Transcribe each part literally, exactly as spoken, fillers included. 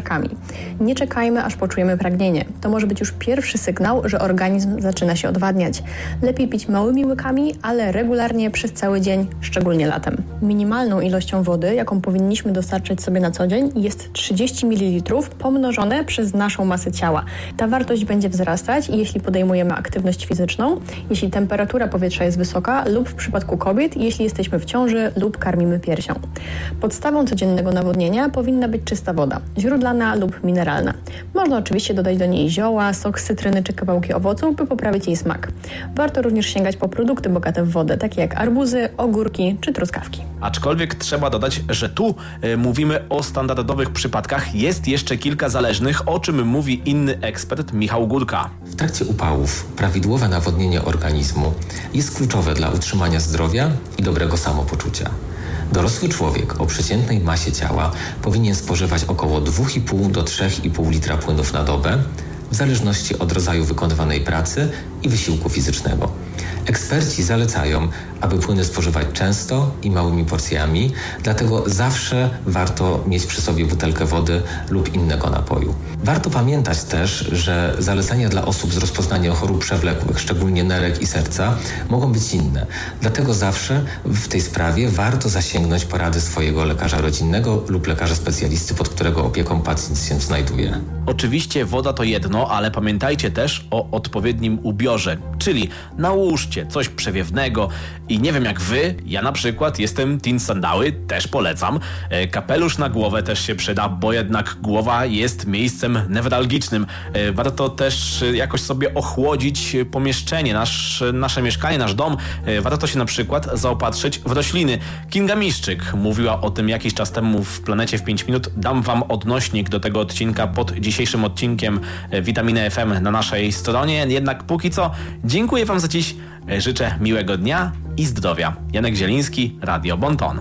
łyżkami. Nie czekajmy, aż poczujemy pragnienie. To może być już pierwszy sygnał, że organizm zaczyna się odwadniać. Lepiej pić małymi łykami, ale regularnie przez cały dzień, szczególnie latem. Minimalną ilością wody, jaką powinniśmy dostarczyć sobie na co dzień, jest trzydzieści mililitrów pomnożone przez naszą masę ciała. Ta wartość będzie wzrastać, jeśli podejmujemy aktywność fizyczną, jeśli temperatura powietrza jest wysoka lub w przypadku kobiet, jeśli jesteśmy w ciąży lub karmimy piersią. Podstawą codziennego nawodnienia powinna być czysta woda, źródlana lub mineralna. Można oczywiście dodać do niej zioła, sok z cytryny czy kawałki owoców, by poprawić jej smak. Warto również sięgać po produkty bogate w wodę, takie jak arbuzy, ogórki czy truskawki. Aczkolwiek trzeba dodać, że tu y, mówimy o standardowych przypadkach. Jest jeszcze kilka zależnych, o czym mówi inny ekspert Michał Górka. W trakcie upałów prawidłowe nawodnienie organizmu jest kluczowe dla utrzymania zdrowia i dobrego samopoczucia. Dorosły człowiek o przeciętnej masie ciała powinien spożywać około dwa i pół do trzy i pół litra płynów na dobę, w zależności od rodzaju wykonywanej pracy i wysiłku fizycznego. Eksperci zalecają, aby płyny spożywać często i małymi porcjami, dlatego zawsze warto mieć przy sobie butelkę wody lub innego napoju. Warto pamiętać też, że zalecenia dla osób z rozpoznaniem chorób przewlekłych, szczególnie nerek i serca, mogą być inne. Dlatego zawsze w tej sprawie warto zasięgnąć porady swojego lekarza rodzinnego lub lekarza specjalisty, pod którego opieką pacjent się znajduje. Oczywiście woda to jedno, ale pamiętajcie też o odpowiednim ubiorze, czyli nałóżcie coś przewiewnego i nie wiem jak wy, ja na przykład jestem team sandały, też polecam. Kapelusz na głowę też się przyda, bo jednak głowa jest miejscem newralgicznym. Warto też jakoś sobie ochłodzić pomieszczenie, nasz, nasze mieszkanie, nasz dom. Warto się na przykład zaopatrzyć w rośliny. Kinga Miszczyk mówiła o tym jakiś czas temu w Planecie w pięć minut. Dam wam odnośnik do tego odcinka pod dzisiejszym odcinkiem Witaminy F M na naszej stronie. Jednak póki co dziękuję wam za dziś. Życzę miłego dnia i zdrowia. Janek Zieliński, Radio Bonton.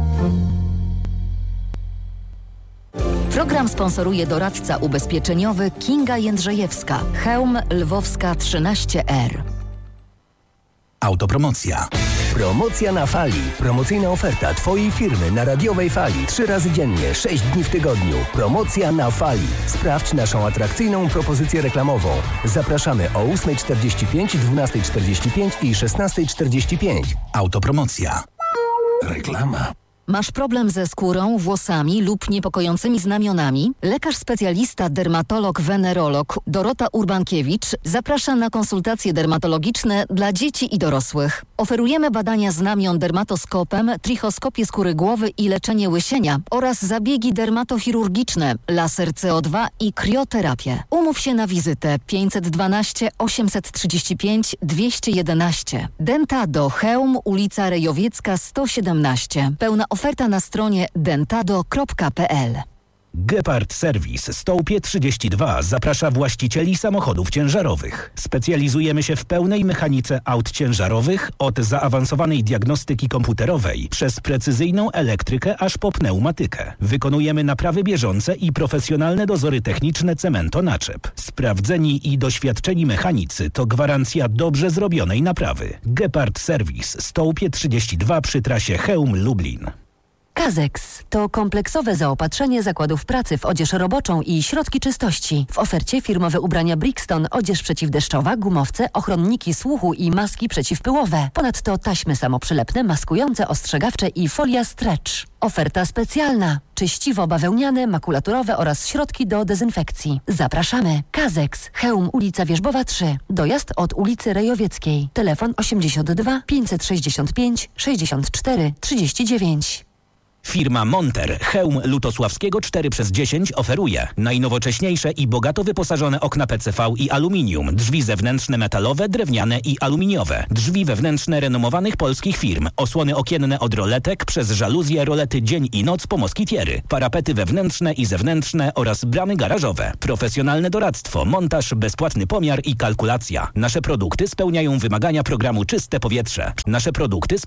Program sponsoruje doradca ubezpieczeniowy Kinga Jędrzejewska. Chełm Lwowska trzynaście R. Autopromocja. Promocja na fali. Promocyjna oferta Twojej firmy na radiowej fali. Trzy razy dziennie, sześć dni w tygodniu. Promocja na fali. Sprawdź naszą atrakcyjną propozycję reklamową. Zapraszamy o ósma czterdzieści pięć, dwunasta czterdzieści pięć i szesnasta czterdzieści pięć. Autopromocja. Reklama. Masz problem ze skórą, włosami lub niepokojącymi znamionami? Lekarz specjalista, dermatolog, wenerolog Dorota Urbankiewicz zaprasza na konsultacje dermatologiczne dla dzieci i dorosłych. Oferujemy badania znamion dermatoskopem, trichoskopię skóry głowy i leczenie łysienia oraz zabiegi dermatochirurgiczne, laser C O dwa i krioterapię. Umów się na wizytę pięćset dwanaście, osiemset trzydzieści pięć, dwieście jedenaście. Dentado, Chełm, ulica Rejowiecka sto siedemnaście. Pełna oferta na stronie dentado kropka p l. Gepard Service Stołpie trzydzieści dwa zaprasza właścicieli samochodów ciężarowych. Specjalizujemy się w pełnej mechanice aut ciężarowych, od zaawansowanej diagnostyki komputerowej przez precyzyjną elektrykę aż po pneumatykę. Wykonujemy naprawy bieżące i profesjonalne dozory techniczne Cemento-Naczep. Sprawdzeni i doświadczeni mechanicy to gwarancja dobrze zrobionej naprawy. Gepard Service Stołpie trzydzieści dwa przy trasie Chełm-Lublin. Kazex to kompleksowe zaopatrzenie zakładów pracy w odzież roboczą i środki czystości. W ofercie firmowe ubrania Brixton, odzież przeciwdeszczowa, gumowce, ochronniki słuchu i maski przeciwpyłowe. Ponadto taśmy samoprzylepne, maskujące, ostrzegawcze i folia stretch. Oferta specjalna. Czyściwo bawełniane, makulaturowe oraz środki do dezynfekcji. Zapraszamy. Kazex, Chełm, ulica Wierzbowa trzy. Dojazd od ulicy Rejowieckiej. Telefon osiemdziesiąt dwa, pięćset sześćdziesiąt pięć, sześćdziesiąt cztery, trzydzieści dziewięć. Firma Monter Chełm Lutosławskiego cztery przez dziesięć oferuje najnowocześniejsze i bogato wyposażone okna P C V i aluminium, drzwi zewnętrzne metalowe, drewniane i aluminiowe, drzwi wewnętrzne renomowanych polskich firm, osłony okienne od roletek przez żaluzje, rolety dzień i noc po moskitiery, parapety wewnętrzne i zewnętrzne oraz bramy garażowe, profesjonalne doradztwo, montaż, bezpłatny pomiar i kalkulacja. Nasze produkty spełniają wymagania programu Czyste Powietrze. Nasze produkty